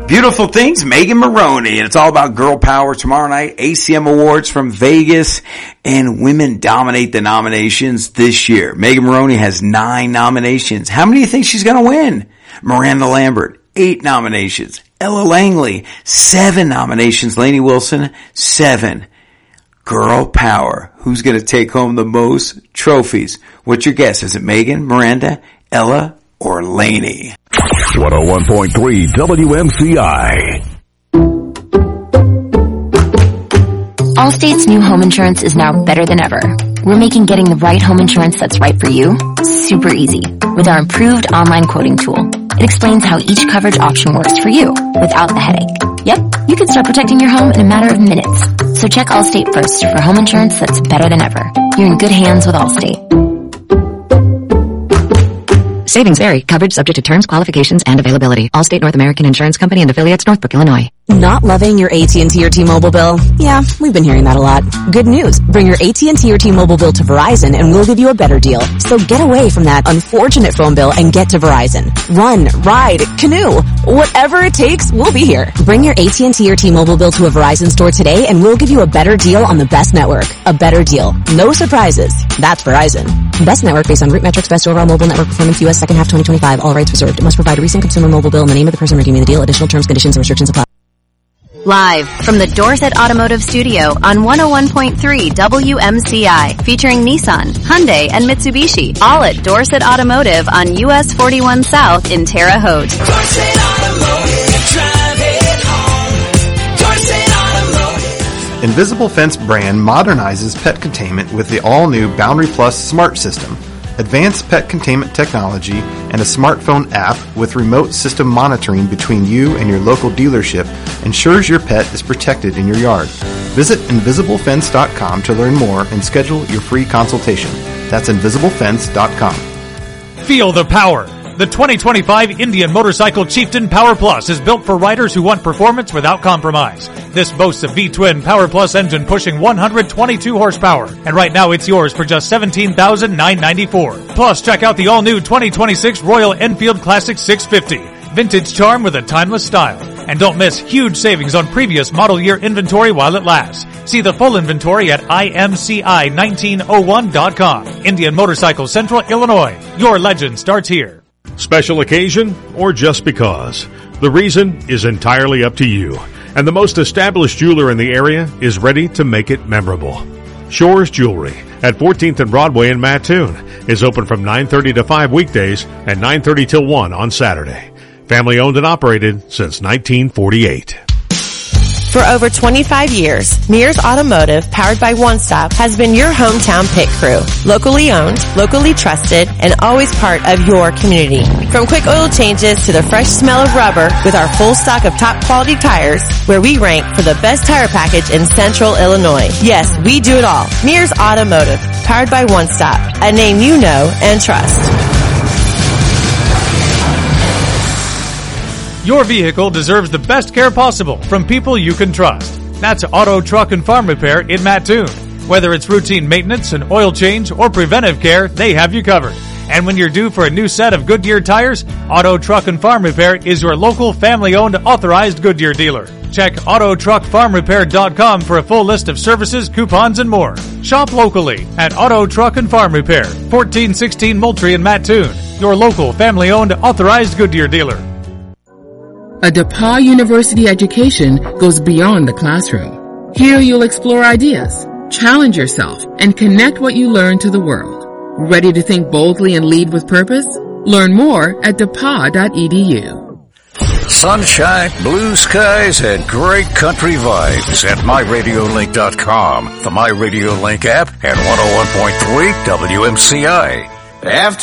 Beautiful Things, Megan Moroney, and it's all about girl power. Tomorrow night, ACM Awards from Vegas, and women dominate the nominations this year. Megan Moroney has 9 nominations. How many do you think she's going to win? Miranda Lambert, 8 nominations. Ella Langley, 7 nominations. Lainey Wilson, 7. Girl power. Who's going to take home the most trophies? What's your guess? Is it Megan, Miranda, Ella, or Lainey? 101.3 WMCI. Allstate's new home insurance is now better than ever. We're making getting the right home insurance that's right for you super easy with our improved online quoting tool. It explains how each coverage option works for you without the headache. Yep, you can start protecting your home in a matter of minutes. So check Allstate first for home insurance that's better than ever. You're in good hands with Allstate. Savings vary. Coverage subject to terms, qualifications, and availability. Allstate North American Insurance Company and affiliates, Northbrook, Illinois. Not loving your AT&T or T-Mobile bill? Yeah, we've been hearing that a lot. Good news. Bring your AT&T or T-Mobile bill to Verizon and we'll give you a better deal. So get away from that unfortunate phone bill and get to Verizon. Run, ride, canoe. Whatever it takes, we'll be here. Bring your AT&T or T-Mobile bill to a Verizon store today and we'll give you a better deal on the best network. A better deal. No surprises. That's Verizon. Best network based on root metrics, best overall mobile network performance, U.S. second half 2025. All rights reserved. It must provide a recent consumer mobile bill in the name of the person redeeming the deal. Additional terms, conditions, and restrictions apply. Live from the Dorset Automotive Studio on 101.3 WMCI, featuring Nissan, Hyundai, and Mitsubishi, all at Dorset Automotive on US 41 South in Terre Haute. Dorset Automotive, drive it home. Dorset Automotive. Invisible Fence brand modernizes pet containment with the all-new Boundary Plus Smart System. Advanced pet containment technology and a smartphone app with remote system monitoring between you and your local dealership ensures your pet is protected in your yard. Visit InvisibleFence.com to learn more and schedule your free consultation. That's InvisibleFence.com. Feel the power. The 2025 Indian Motorcycle Chieftain Power Plus is built for riders who want performance without compromise. This boasts a V-twin Power Plus engine pushing 122 horsepower, and right now it's yours for just $17,994. Plus, check out the all-new 2026 Royal Enfield Classic 650. Vintage charm with a timeless style. And don't miss huge savings on previous model year inventory while it lasts. See the full inventory at imci1901.com. Indian Motorcycle Central, Illinois. Your legend starts here. Special occasion or just because? The reason is entirely up to you. And the most established jeweler in the area is ready to make it memorable. Shores Jewelry at 14th and Broadway in Mattoon is open from 9:30 to 5 weekdays and 9:30 till 1 on Saturday. Family owned and operated since 1948. For over 25 years, Mears Automotive, powered by One Stop, has been your hometown pit crew. Locally owned, locally trusted, and always part of your community. From quick oil changes to the fresh smell of rubber, with our full stock of top quality tires, where we rank for the best tire package in Central Illinois. Yes, we do it all. Mears Automotive, powered by One Stop, a name you know and trust. Your vehicle deserves the best care possible from people you can trust. That's Auto, Truck, and Farm Repair in Mattoon. Whether it's routine maintenance, an oil change, or preventive care, they have you covered. And when you're due for a new set of Goodyear tires, Auto, Truck, and Farm Repair is your local family-owned authorized Goodyear dealer. Check AutoTruckFarmRepair.com for a full list of services, coupons, and more. Shop locally at Auto, Truck, and Farm Repair, 1416 Moultrie in Mattoon. Your local family-owned authorized Goodyear dealer. A DePauw University education goes beyond the classroom. Here you'll explore ideas, challenge yourself, and connect what you learn to the world. Ready to think boldly and lead with purpose? Learn more at DePauw.edu. Sunshine, blue skies, and great country vibes at MyRadioLink.com, the MyRadioLink app, and 101.3 WMCI. After